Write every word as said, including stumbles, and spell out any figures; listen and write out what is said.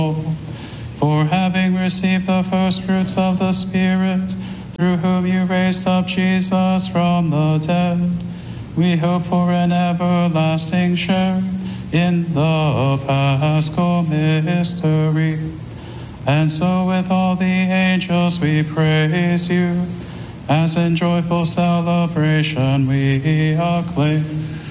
For having received the first fruits of the Spirit, through whom you raised up Jesus from the dead, we hope for an everlasting share in the Paschal mystery. And so with all the angels we praise you, as in joyful celebration we acclaim.